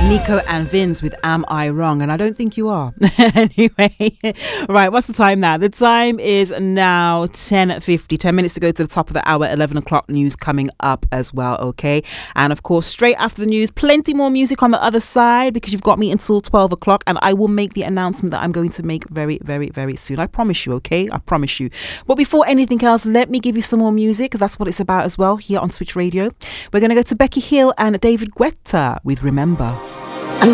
Nico and Vince with Am I Wrong? And I don't think you are. Anyway, right, what's the time now? The time is now 10:50. 10 minutes to go to the top of the hour. 11 o'clock news coming up as well, okay? And of course, straight after the news, plenty more music on the other side because you've got me until 12 o'clock and I will make the announcement that I'm going to make very, very, very soon. I promise you, okay? I promise you. But before anything else, let me give you some more music because that's what it's about as well here on Switch Radio. We're going to go to Becky Hill and David Guetta with Remember. I'm